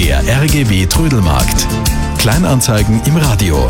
Der RGW Trödelmarkt. Kleinanzeigen im Radio.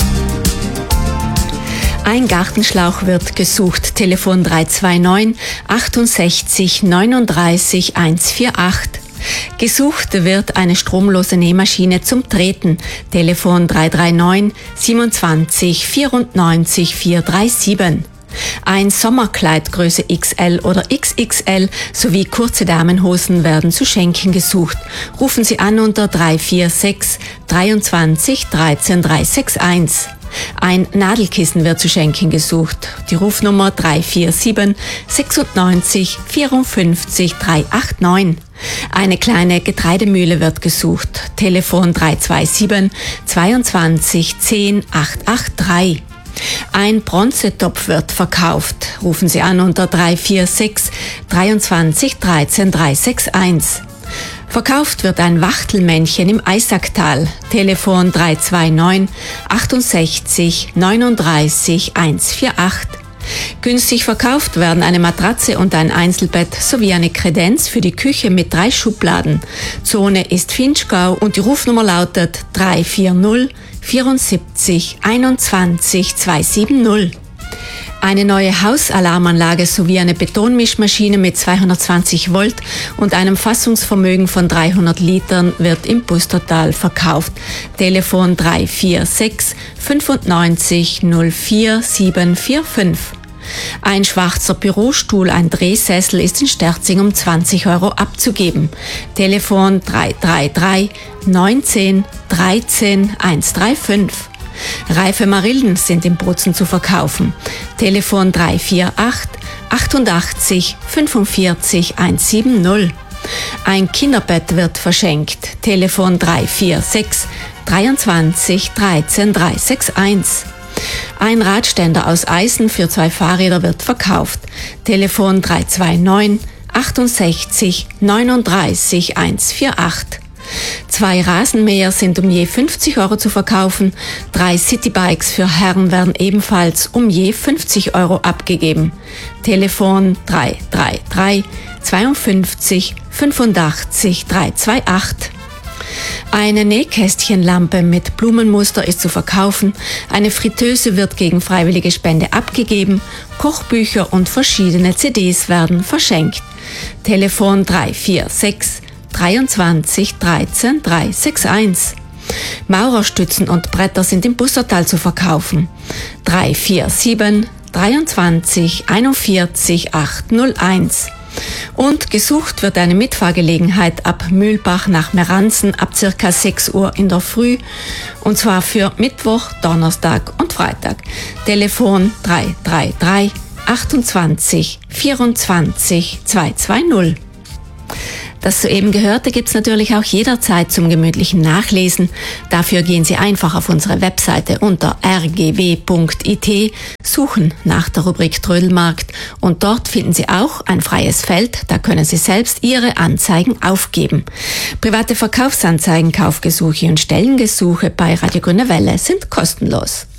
Ein Gartenschlauch wird gesucht. Telefon 329 68 39 148. Gesucht wird eine stromlose Nähmaschine zum Treten. Telefon 339 27 94 437. Ein Sommerkleid Größe XL oder XXL sowie kurze Damenhosen werden zu schenken gesucht. Rufen Sie an unter 346 23 13 361. Ein Nadelkissen wird zu schenken gesucht. Die Rufnummer 347 96 54 389. Eine kleine Getreidemühle wird gesucht. Telefon 327 22 10 883. Ein Bronzetopf wird verkauft. Rufen Sie an unter 346 23 13 361. Verkauft wird ein Wachtelmännchen im Eisacktal. Telefon 329 68 39 148. Günstig verkauft werden eine Matratze und ein Einzelbett sowie eine Kredenz für die Küche mit 3 Schubladen. Zone ist Vinschgau und die Rufnummer lautet 340 74 21 270. Eine neue Hausalarmanlage sowie eine Betonmischmaschine mit 220 Volt und einem Fassungsvermögen von 300 Litern wird im Pustertal verkauft. Telefon 346 95 04 745. Ein schwarzer Bürostuhl, ein Drehsessel ist in Sterzing um 20 € abzugeben. Telefon 333 19 13 135. Reife Marillen sind in Bozen zu verkaufen. Telefon 348 88 45 170. Ein Kinderbett wird verschenkt. Telefon 346 23 13 361. Ein Radständer aus Eisen für 2 Fahrräder wird verkauft. Telefon 329 68 39 148. 2 Rasenmäher sind um je 50 € zu verkaufen. 3 Citybikes für Herren werden ebenfalls um je 50 € abgegeben. Telefon 333 52 85 328. Eine Nähkästchenlampe mit Blumenmuster ist zu verkaufen. Eine Fritteuse wird gegen freiwillige Spende abgegeben. Kochbücher und verschiedene CDs werden verschenkt. Telefon 346 23 13 361. Maurerstützen und Bretter sind im Pustertal zu verkaufen. 347 23 41 801. Und gesucht wird eine Mitfahrgelegenheit ab Mühlbach nach Meranzen ab ca. 6 Uhr in der Früh, und zwar für Mittwoch, Donnerstag und Freitag. Telefon 333 28 24 220. Das soeben Gehörte gibt's natürlich auch jederzeit zum gemütlichen Nachlesen. Dafür gehen Sie einfach auf unsere Webseite unter rgw.it, suchen nach der Rubrik Trödelmarkt und dort finden Sie auch ein freies Feld, da können Sie selbst Ihre Anzeigen aufgeben. Private Verkaufsanzeigen, Kaufgesuche und Stellengesuche bei Radio Grüne Welle sind kostenlos.